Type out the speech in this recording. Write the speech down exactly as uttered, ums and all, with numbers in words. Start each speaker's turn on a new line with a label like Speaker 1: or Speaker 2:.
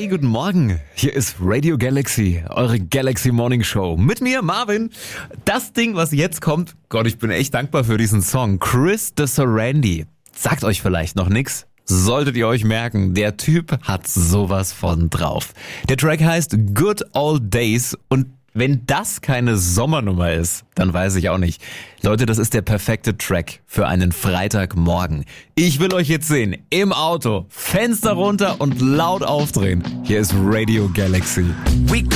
Speaker 1: Hey, guten Morgen. Hier ist Radio Galaxy, eure Galaxy Morning Show. Mit mir, Marvin. Das Ding, was jetzt kommt, Gott, ich bin echt dankbar für diesen Song. Chris de Sarandi. Sagt euch vielleicht noch nix? Solltet ihr euch merken, der Typ hat sowas von drauf. Der Track heißt Good Old Days und wenn das keine Sommernummer ist, dann weiß ich auch nicht. Leute, das ist der perfekte Track für einen Freitagmorgen. Ich will euch jetzt sehen, im Auto, Fenster runter und laut aufdrehen. Hier ist Radio Galaxy.
Speaker 2: We